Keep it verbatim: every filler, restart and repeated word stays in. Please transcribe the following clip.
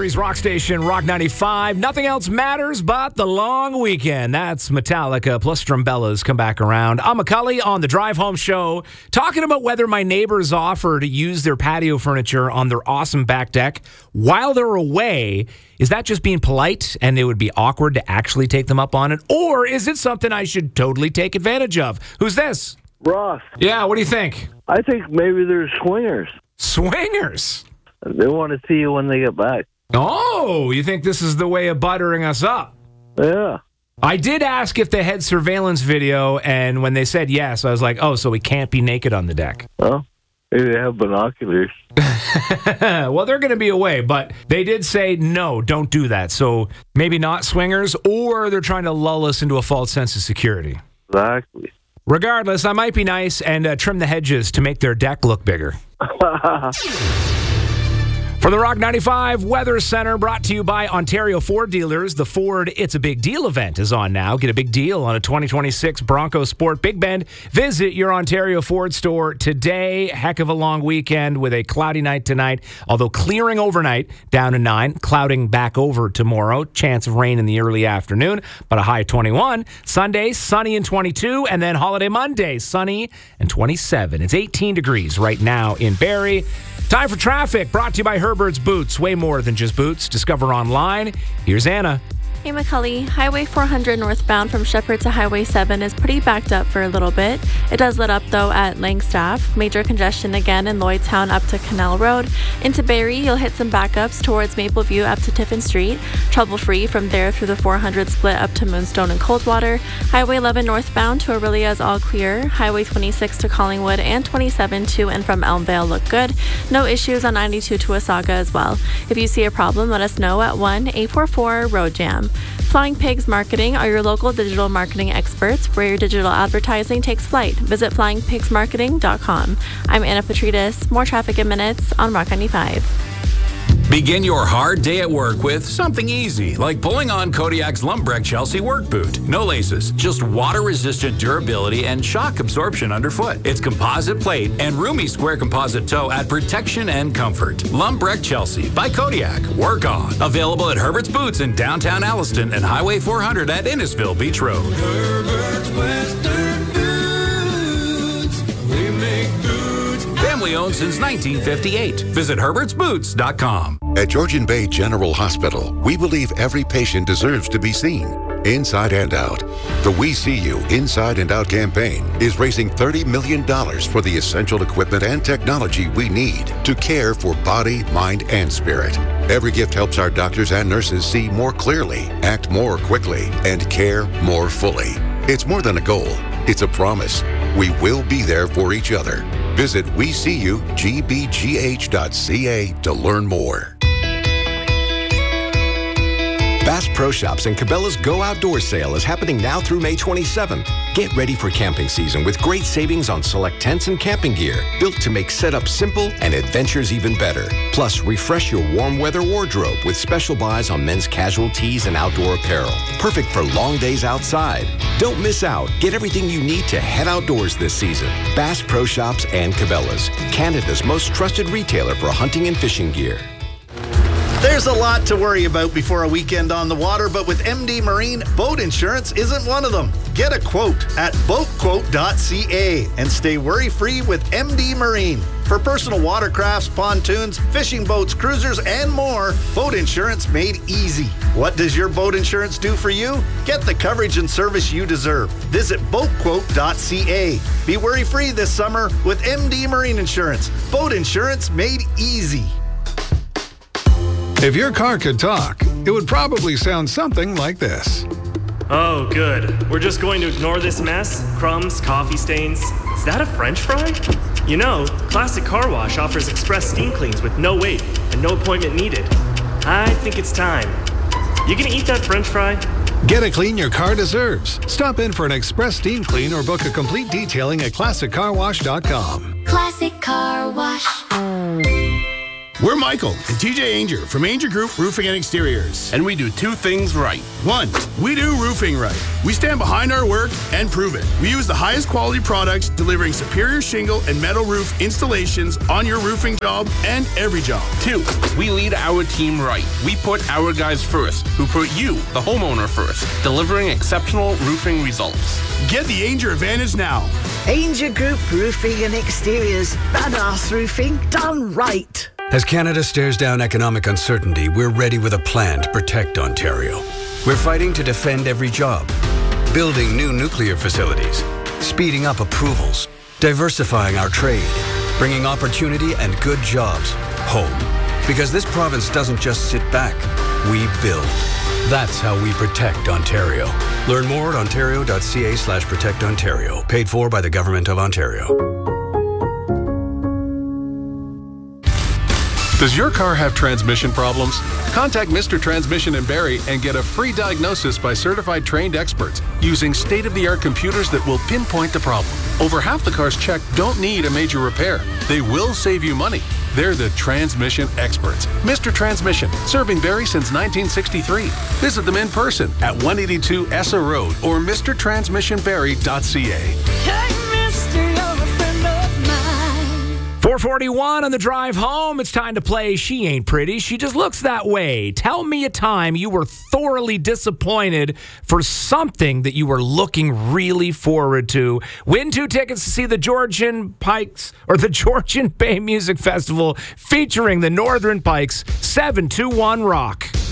Calgary's rock station, Rock ninety-five. Nothing else matters but the long weekend. That's Metallica plus Strumbella's come back around. I'm McCully on the Drive Home Show, talking about whether my neighbors offer to use their patio furniture on their awesome back deck while they're away. Is that just being polite and it would be awkward to actually take them up on it? Or is it something I should totally take advantage of? Who's this? Ross. Yeah, what do you think? I think maybe they're swingers. Swingers? They want to see you when they get back. Oh, you think this is the way of buttering us up? Yeah. I did ask if they had surveillance video, and when they said yes, I was like, oh, so we can't be naked on the deck. Well, maybe they have binoculars. Well, they're going to be away, but they did say, no, don't do that. So maybe not swingers, or they're trying to lull us into a false sense of security. Exactly. Regardless, I might be nice and uh, trim the hedges to make their deck look bigger. For the Rock ninety-five Weather Center, brought to you by Ontario Ford Dealers, the Ford It's a Big Deal event is on now. Get a big deal on a twenty twenty-six Bronco Sport Big Bend. Visit your Ontario Ford store today. Heck of a long weekend with a cloudy night tonight, although clearing overnight down to nine, clouding back over tomorrow. Chance of rain in the early afternoon, but a high of twenty-one. Sunday, sunny and twenty-two, and then holiday Monday, sunny and twenty-seven. It's eighteen degrees right now in Barrie. Time for traffic, brought to you by Herbert's Boots. Way more than just boots. Discover online. Here's Anna. Hey, McCully. Highway four hundred northbound from Shepherd to Highway seven is pretty backed up for a little bit. It does let up, though, at Langstaff. Major congestion again in Lloydtown up to Canal Road. Into Barrie, you'll hit some backups towards Mapleview up to Tiffin Street. Trouble-free from there through the four hundred split up to Moonstone and Coldwater. Highway eleven northbound to Aurelia is all clear. Highway twenty-six to Collingwood and twenty-seven to and from Elmvale look good. No issues on ninety-two to Wasaga as well. If you see a problem, let us know at one eight four four road jam. Flying Pigs Marketing are your local digital marketing experts where your digital advertising takes flight. Visit flying pigs marketing dot com. I'm Anna Petridis. More traffic in minutes on Rock ninety-five. Begin your hard day at work with something easy, like pulling on Kodiak's Lumbrecht Chelsea work boot. No laces, just water-resistant durability and shock absorption underfoot. It's composite plate and roomy square composite toe add protection and comfort. Lumbrecht Chelsea by Kodiak. Work on. Available at Herbert's Boots in downtown Alliston and Highway four hundred at Innisfil Beach Road. Herbert's Western Boots. We make boots. Family owned since nineteen fifty-eight. Visit herberts boots dot com. At Georgian Bay General Hospital, we believe every patient deserves to be seen, inside and out. The We See You Inside and Out campaign is raising thirty million dollars for the essential equipment and technology we need to care for body, mind, and spirit. Every gift helps our doctors and nurses see more clearly, act more quickly, and care more fully. It's more than a goal. It's a promise. We will be there for each other. Visit we see you g b g h dot c a to learn more. Bass Pro Shops and Cabela's Go Outdoor sale is happening now through May twenty-seventh. Get ready for camping season with great savings on select tents and camping gear, built to make setup simple and adventures even better. Plus, refresh your warm weather wardrobe with special buys on men's casual tees and outdoor apparel. Perfect for long days outside. Don't miss out. Get everything you need to head outdoors this season. Bass Pro Shops and Cabela's, Canada's most trusted retailer for hunting and fishing gear. There's a lot to worry about before a weekend on the water, but with M D Marine, boat insurance isn't one of them. Get a quote at boat quote dot c a and stay worry-free with M D Marine. For personal watercrafts, pontoons, fishing boats, cruisers, and more, boat insurance made easy. What does your boat insurance do for you? Get the coverage and service you deserve. Visit boat quote dot c a. Be worry-free this summer with M D Marine Insurance. Boat insurance made easy. If your car could talk, it would probably sound something like this. Oh, good. We're just going to ignore this mess? Crumbs, coffee stains. Is that a French fry? You know, Classic Car Wash offers express steam cleans with no wait and no appointment needed. I think it's time. You gonna eat that French fry? Get a clean your car deserves. Stop in for an express steam clean or book a complete detailing at classic car wash dot com. Classic Car Wash. We're Michael and T J Ainger from Ainger Group Roofing and Exteriors. And we do two things right. One, we do roofing right. We stand behind our work and prove it. We use the highest quality products, delivering superior shingle and metal roof installations on your roofing job and every job. Two, we lead our team right. We put our guys first, who put you, the homeowner, first, delivering exceptional roofing results. Get the Ainger advantage now. Ainger Group Roofing and Exteriors. Badass roofing done right. As Canada stares down economic uncertainty, we're ready with a plan to protect Ontario. We're fighting to defend every job, building new nuclear facilities, speeding up approvals, diversifying our trade, bringing opportunity and good jobs home. Because this province doesn't just sit back, we build. That's how we protect Ontario. Learn more at ontario.ca slash protect Ontario. Paid for by the Government of Ontario. Does your car have transmission problems? Contact Mister Transmission in Barrie and get a free diagnosis by certified trained experts using state-of-the-art computers that will pinpoint the problem. Over half the cars checked don't need a major repair. They will save you money. They're the transmission experts. Mister Transmission, serving Barrie since nineteen sixty-three. Visit them in person at one eighty-two Essa Road or mr transmission barrie dot c a. Hey, mister, you're a friend of mine. four forty-one on the drive home. It's time to play She Ain't Pretty, She Just Looks That Way. Tell me a time you were thoroughly disappointed for something that you were looking really forward to. Win two tickets to see the Georgian Pikes or the Georgian Bay Music Festival featuring the Northern Pikes. seven two one Rock.